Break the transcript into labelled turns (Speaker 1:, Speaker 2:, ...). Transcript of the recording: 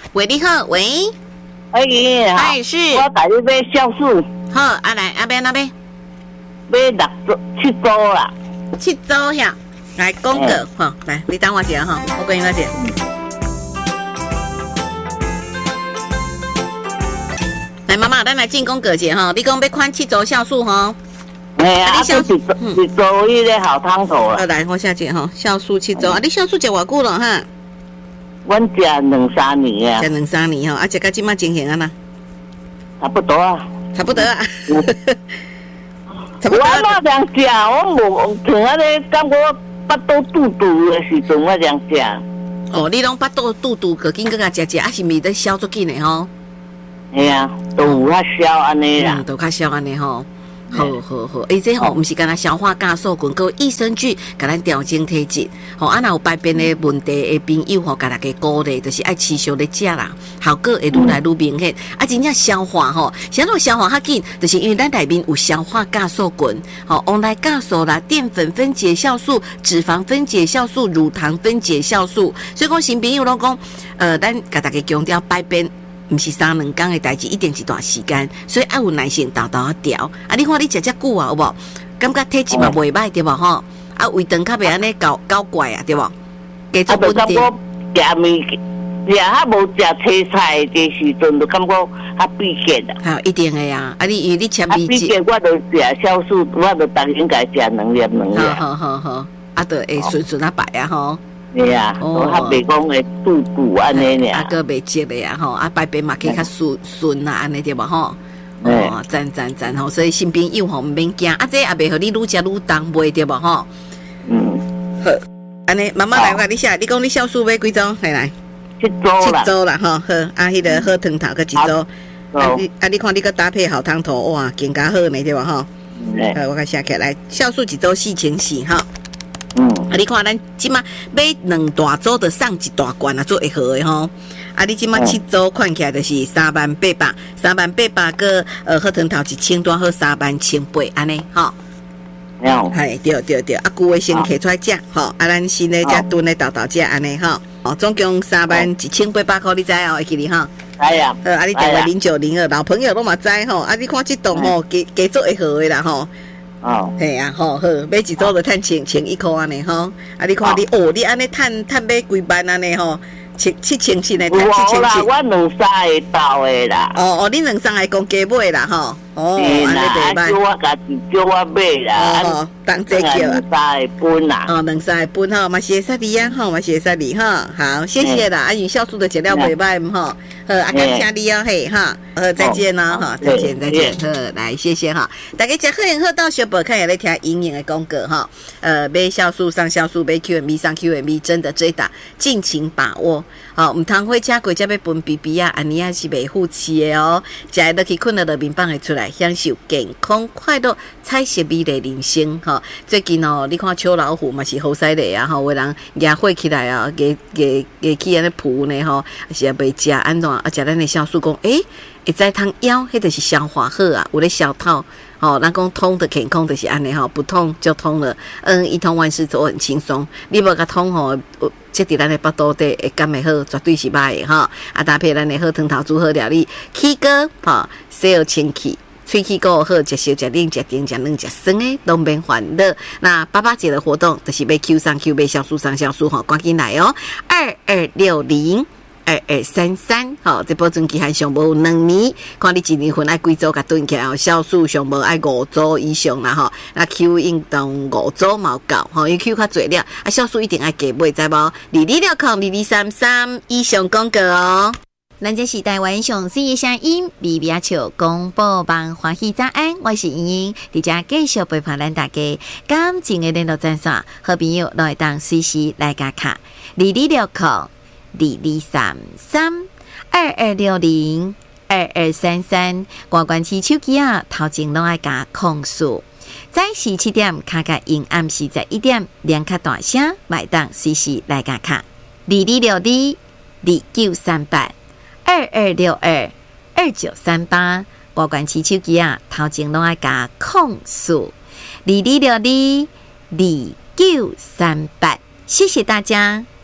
Speaker 1: 喂，你好，喂，
Speaker 2: 哎，
Speaker 1: 哎是，
Speaker 2: 我带你买酵素，
Speaker 1: 好，啊来，啊边那边
Speaker 2: 买7周啦。
Speaker 1: 7周呀，来讲个，好，来，你等我一下哈，我跟你讲一下。来，妈妈，咱来进攻个节哈，你讲要款7周酵素哈。
Speaker 2: 哎呀，啊，这1周迄个好汤头啦。
Speaker 1: 来，我下节哈，酵素7周啊，你酵素食偌久了哈？
Speaker 2: 阮食2-3年啊。
Speaker 1: 食2-3年哈，啊，食到即马情形啊呐？
Speaker 2: 差不多啊。
Speaker 1: 差不多啊。
Speaker 2: 我那这样食，我无像安尼，感觉巴肚肚肚的时阵，我这样食。
Speaker 1: 哦，你拢巴肚肚肚，个紧个食食，啊是咪得消足紧的吼？
Speaker 2: 哎呀，都有较消安尼啦，
Speaker 1: 都较消安尼吼。好，这吼毋是干那消化酵素菌，佮益生菌，甲咱调整体质。吼，啊，若有排便的问题的朋友吼，甲大家鼓励，就是爱持续咧食啦，效果会愈来愈明显。啊，真正消化吼，啥落消化较紧，就是因为咱内面有消化酵素菌，吼，往来酵素啦、淀粉分解酵素、脂肪分解酵素、乳糖分解酵素。所以讲，新朋友拢讲，咱甲大家强调排便。毋是3-2天的代志，一定一段时间，所以爱有耐心，豆豆啊调。啊，你看你食遮久啊，有无？感觉体质嘛袂歹，对无吼？啊，胃肠较袂安尼搞怪啊，对无？继续稳定。
Speaker 2: 我食物食较无食青菜的时阵，就感觉较闭结啦。
Speaker 1: 好，一定的呀。啊，你吃味
Speaker 2: 闭结，我就食酵素，我就当应该食2粒。
Speaker 1: 好，啊，就会顺啊摆啊吼。
Speaker 2: 对啊，我还袂讲会肚肚安尼尔，
Speaker 1: 啊个袂积的啊吼，啊排便嘛可以较顺啊安尼对无吼？哦，赞吼，所以新朋友吼毋免惊，啊这也袂互你愈食愈重袂对无吼？好，安尼慢慢来，我甲你写，你讲你酵素买几周？来
Speaker 2: 7
Speaker 1: 周啦吼，好，啊迄个好汤头个1周，你看你个搭配好汤头，哇，更加好呢对无吼？好，我甲写起来，酵素1周4清洗哈。啊！你看，咱即马买2大组的送1大罐啊，做会好的吼。啊，你即马7组看起来就是38000，38000个好汤头1000多，好38000安尼吼。系对，啊，旧的先摕出来食吼，啊，咱新的才炖的豆食安尼吼。哦，总共31800块，你知哦？会记哩吼。
Speaker 2: 哎呀，
Speaker 1: 啊，你电话0902，老朋友都嘛知吼。啊，你看这栋吼，加做会好的啦吼。哦，系啊，好，买1组就趁1,100块安尼吼。啊，你看你你安尼趁买几万安尼吼，7,000是呢，趁7,000。
Speaker 2: 啦，我2-3个到的啦。
Speaker 1: 哦，你2-3个讲加买啦吼。哦，安尼袂歹。
Speaker 2: 叫我家己叫我买啦。
Speaker 1: 哦，当这叫啊。
Speaker 2: 2-3个分啦。
Speaker 1: 哦，2-3个分吼，嘛谢谢你啊，吼，嘛谢谢你哈。好，谢谢啦。啊，因酵素的质量袂歹吼。好，啊，感谢你哦，嘿哈。再见哦，哈，再见。好，来，谢谢哈。大家吃好用好到小宝看也来听营养的广告哈。买酵素上酵素，买 QMB 上 QMB， 真的这打尽情把握。好，唔通火车过才要分 BB 啊，安尼也是袂负气的哦。食落去困了的面放会出来，享受健康快乐彩色美丽人生哈。最近哦，你看秋老虎嘛是好犀利啊，吼，有人牙火起来啊，牙起安尼扑呢吼，是也袂食安怎？啊，食咱的酵素讲，会知通枵，迄就是消化好啊，有咧消透。哦，咱讲通的健康就是安尼吼，不通就通了。一通万事都很轻松。你无甲通吼，即伫咱的腹肚底会感会好，绝对是歹的吼。啊，搭配咱的好汤头煮好料理，起锅吼，洗好清气，喙齿够好，食烧食冷食甜食软食酸的，拢免烦恼。那8节的活动就是要 Q 上 Q 买酵素上酵素吼，赶紧来哦，22602233，好，这保存期限上无2年，看你1年份爱几组甲炖起来，酵素上无爱5组以上啦吼，那 Q 运动5组嘛有够吼，因为 Q 较侪了，啊酵素一定爱加买，知无？22602233以上广告哦。咱这是台湾上水的声音，美美笑广播网欢喜早安，我是莹莹，伫遮继续陪伴咱大家。感情的联络专线，好朋友都会当随时来加卡22602233，关关起手机啊，头前拢爱加控诉。早时7点卡卡因暗时11点，连卡大声，麦当随时来加卡2262293822622938，关关起手机啊，头前拢爱加控诉22622938，谢谢大家。